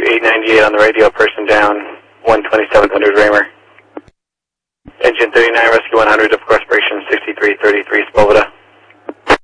898 on the radio, person down, 12700 Raymer. Engine 39, rescue 100, of course, operation 6330.